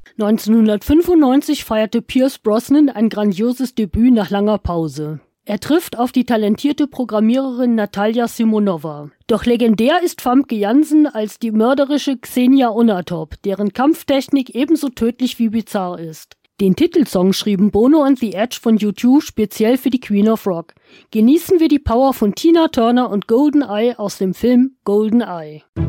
1995 feierte Pierce Brosnan ein grandioses Debüt nach langer Pause. Er trifft auf die talentierte Programmiererin Natalia Simonova. Doch legendär ist Famke Janssen als die mörderische Xenia Onatop, deren Kampftechnik ebenso tödlich wie bizarr ist. Den Titelsong schrieben Bono und The Edge von U2 speziell für die Queen of Rock. Genießen wir die Power von Tina Turner und GoldenEye aus dem Film GoldenEye.